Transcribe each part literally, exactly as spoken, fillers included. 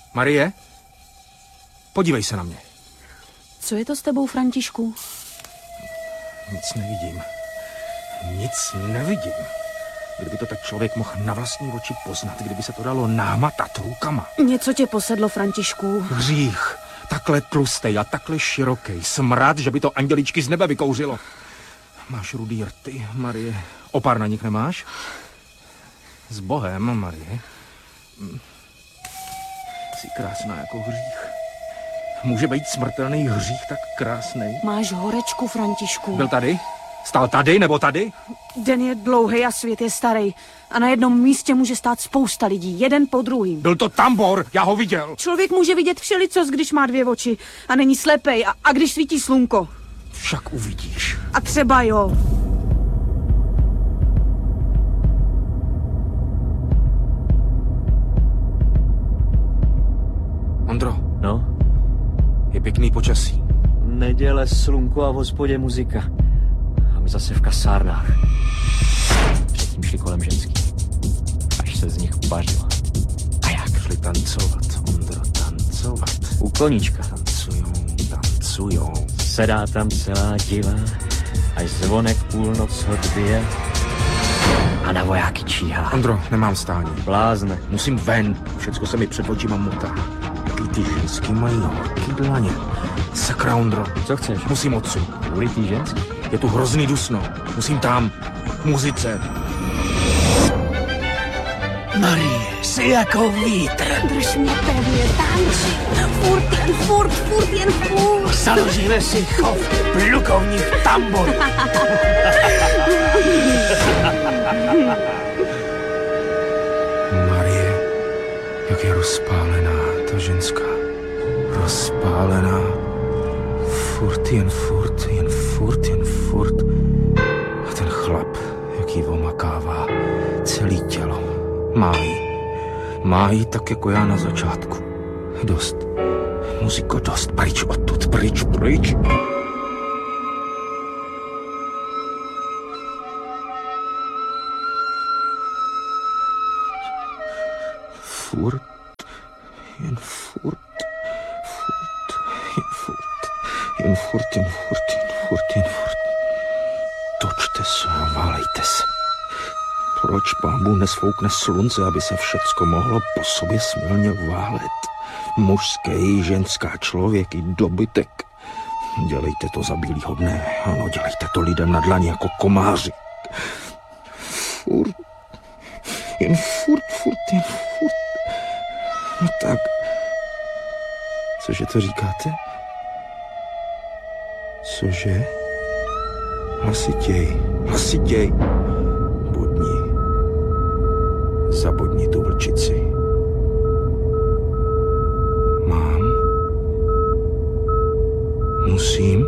Marie? Podívej se na mě. Co je to s tebou, Františku? Nic nevidím. Nic nevidím. Kdyby to tak člověk mohl na vlastní oči poznat, kdyby se to dalo námatat rukama. Něco tě posedlo, Františku. Hřích. Takhle tlustej a takhle široký. Smrad, že by to anděličky z nebe vykouřilo. Máš rudý rty, Marie. Opár na nich nemáš? S Bohem, Marie. Jsi krásná jako hřích. Může být smrtelný hřích tak krásný? Máš horečku, Františku. Byl tady? Stál tady nebo tady? Den je dlouhý a svět je starý. A na jednom místě může stát spousta lidí, jeden po druhým. Byl to Tambor, já ho viděl. Člověk může vidět všelicos, když má dvě oči a není slepej a, a když svítí slunko. Však uvidíš. A třeba jo. Ondro. No? Je pěkný počasí. Neděle, slunko a v hospodě muzika. A my zase v kasárnách. Předtím šli kolem ženský. Až se z nich upařilo. A jak? Šli tancovat, Ondro, tancovat. U koníčka. Tancujou, tancujou. Sedá tam celá diva, až zvonek půlnoc odbije a na vojáky číhá. Ondro, nemám stání. Blázne. Musím ven, všecko se mi před očima mutá. Jaký ty ženský mají horký dlaně. Sakra, Ondro. Co chceš? Musím odsud. Kvůli tý ženský? Je tu hrozný dusno. Musím tam. K muzice. Marie, jsi jako vítr. Drž mě pevně, tanči. Furt jen, furt, furt jen, furt. Založíme si chov plukovník Tambor. Marie, jak je rozpálená ta ženská. Rozpálená. Furt jen furt, jen furt, jen furt. A ten chlap, jak jí omakává celý tělo. Má jí. Má jí tak jako já na začátku. Dost. Muziko, dost. Pryč odtud, pryč, pryč. Furt, jen furt, furt, jen furt, jen furt, jen furt, jen furt, jen furt. Točte se a válejte se. Proč pámu nesfoukne slunce, aby se všecko mohlo po sobě smilně válet? Mužský, ženská, člověk i dobytek. Dělejte to za bílýho dne, ano, dělejte to lidem na dlani jako komáři. Furt, jen furt, furt, jen furt. No tak, cože to říkáte? Cože? Hlasitěj, hlasitěj. Bodni. Zabodni tu vlčici. Mám? Musím?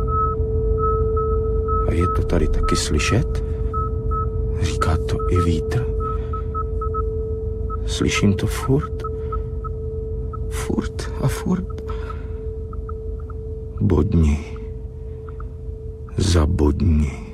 A je to tady taky slyšet? Říká to i vítr. Slyším to furt. Furt a furt. Bodni. Zabodni.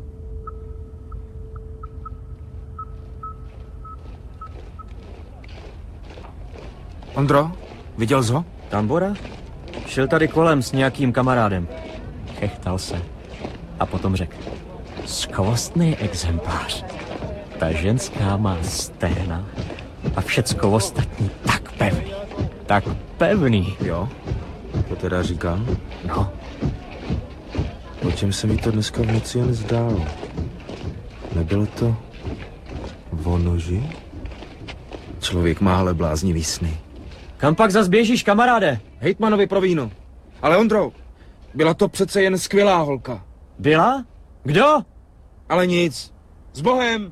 Ondro, viděl jsi ho? Tambora? Šel tady kolem s nějakým kamarádem. Chechtal se. A potom řekl. Skvostný exemplář. Ta ženská má stehna a všecko ostatní tak pevný. Tak pevný. Jo, to teda říkám. No. O čem se mi to dneska v noci jen zdálo? Nebylo to o noži? Člověk má ale bláznivý sny. Kam pak zas běžíš, kamaráde? Hejtmanovi pro víno. Ale Ondro, byla to přece jen skvělá holka. Byla? Kdo? Ale nic. S Bohem!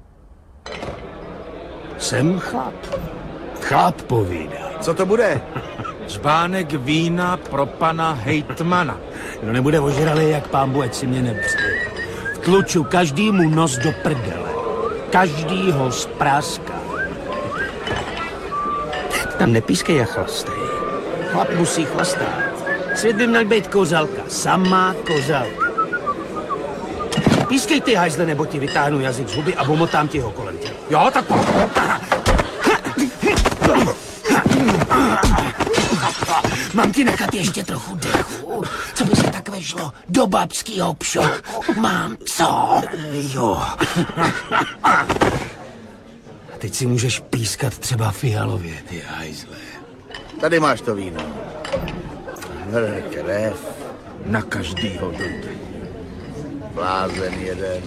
Jsem chlap. Chlap povídá. Co to bude? Žbánek vína pro pana hejtmana. Kdo nebude ožralý jak pámbu, ať si mě nepřeje. Vtluču každýmu nos do prdele. Každýho zpráská. Tam nepískej a chlastej. Chlap musí chlastat. Svět by měl být kořalka. Samá kořalka. Pískej ty hajzle, nebo ti vytáhnu jazyk z huby a omotám ti ho kolem těla. Jo, tak po... Mám ti nechat ještě trochu dechu? Co by se tak vešlo do babskýho pšoku? Mám co? Jo. Teď si můžeš pískat třeba fialově, ty hajzle. Tady máš to víno. Hrr, krev. Na každýho dojde. Blázen jeden.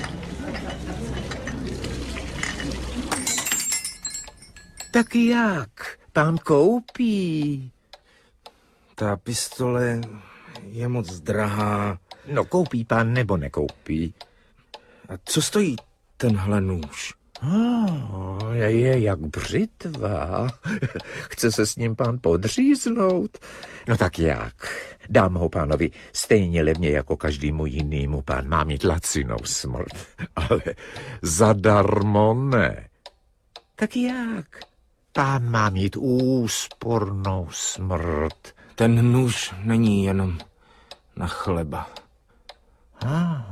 Tak jak? Pán koupí. Ta pistole je moc drahá. No koupí pán nebo nekoupí? A co stojí tenhle nůž? Oh, je jak břitva. Chce se s ním pán podříznout? No tak jak? Dám ho pánovi stejně levně jako každému jinému. Pán má mít lacinou smrt. Ale zadarmo ne. Tak jak? Pán má mít úspornou smrt. Ten nůž není jenom na chleba. Ah,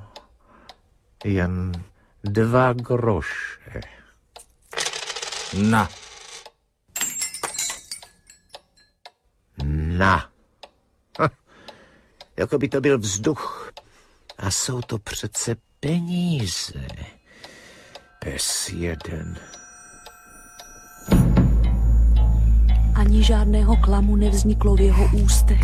jen dva groše. Na. Na. Ha, jako by to byl vzduch. A jsou to přece peníze. Pes jeden. Ani žádného klamu nevzniklo v jeho ústech.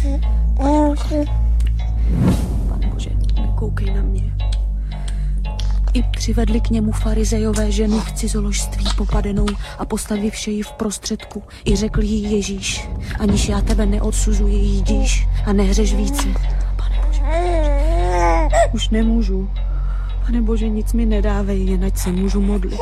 Pane Bože, nekoukej na mě. I přivedli k němu farizejové ženu v cizoložství popadenou a postavivši ji v prostředku. I řekl jí Ježíš, aniž já tebe neodsuzuji, jdíš a nehřeš více. Pane Bože, už nemůžu. Pane Bože, nic mi nedávej, jen ať se můžu modlit.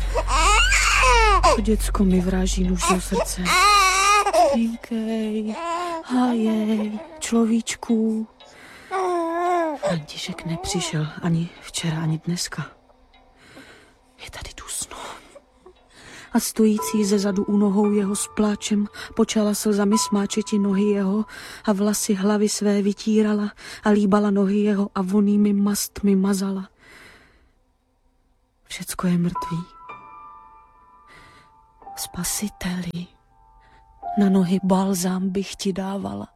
To děcko mi vráží nůž do srdce. Spínkej, hájej, človíčku. František nepřišel ani včera, ani dneska. Je tady dusno. A stojící ze zadu u nohou jeho s pláčem počala slzami smáčeti nohy jeho a vlasy hlavy své vytírala a líbala nohy jeho a vonými mastmi mazala. Všecko je mrtvý. Spasiteli, na nohy balzám bych ti dávala.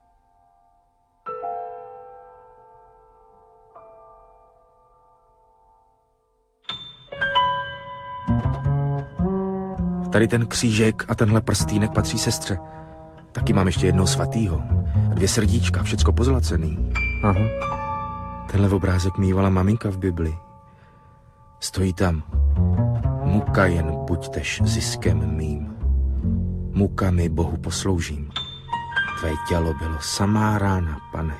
Tady ten křížek a tenhle prstýnek patří sestře. Taky mám ještě jednoho svatýho. A dvě srdíčka, všecko pozlacený. Aha. Tenhle obrázek mývala maminka v Bibli. Stojí tam. Muka jen buďtež ziskem mým. Mukami Bohu posloužím. Tvé tělo bylo samá rána, pane.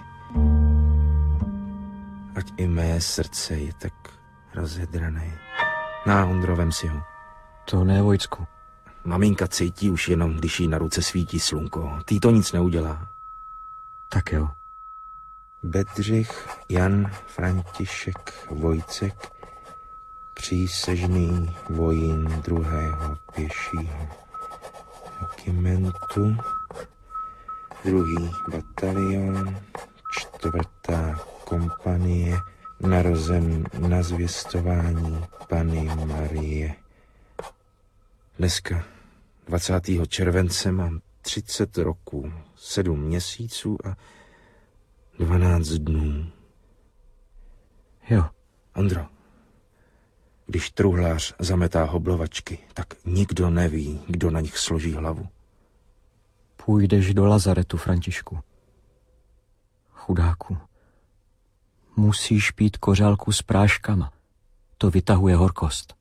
Ať i mé srdce je tak rozhedrané. Na, Ondro, vem si ho. To ne, Vojcku. Maminka cítí už jenom, když jí na ruce svítí slunko. Tý to nic neudělá. Tak jo. Bedřich, Jan, František, Vojcek, přísežný vojín druhého pěšího regimentu, druhý batalion, čtvrtá kompanie, narozen na zvěstování Panny Marie. Dneska, dvacátého července, mám třicet roků, sedm měsíců a dvanáct dnů. Jo. Ondro, když truhlář zametá hoblovačky, tak nikdo neví, kdo na nich složí hlavu. Půjdeš do lazaretu, Františku. Chudáku. Musíš pít kořálku s práškama. To vytahuje horkost.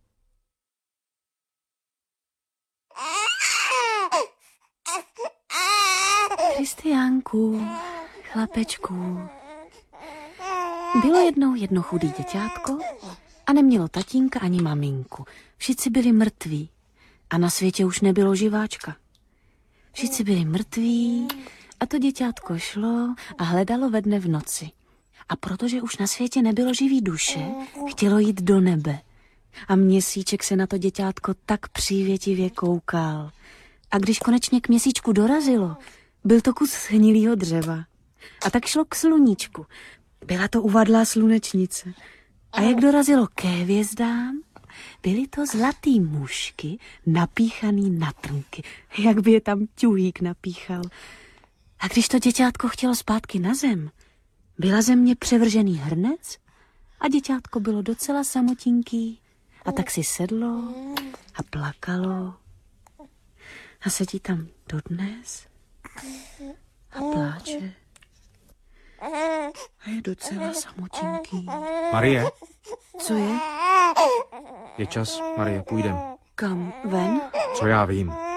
Kristiánku, chlapečku. Bylo jednou jedno chudý děťátko a nemělo tatínka ani maminku. Všichni byli mrtví a na světě už nebylo živáčka. Všichni byli mrtví a to děťátko šlo a hledalo ve dne v noci. A protože už na světě nebylo živý duše, chtělo jít do nebe. A měsíček se na to děťátko tak přívětivě koukal. A když konečně k měsíčku dorazilo, byl to kus hnilýho dřeva. A tak šlo k sluníčku. Byla to uvadlá slunečnice. A jak dorazilo ke hvězdám, byly to zlatý mušky napíchaný na trnky. Jak by je tam ťuhýk napíchal. A když to děťátko chtělo zpátky na zem, byla země převržený hrnec a děťátko bylo docela samotinký a tak si sedlo a plakalo a sedí tam dodnes a pláče a je docela samotinký. Marie, Co je? je čas, Marie, půjdem. Kam? Ven? Co já vím.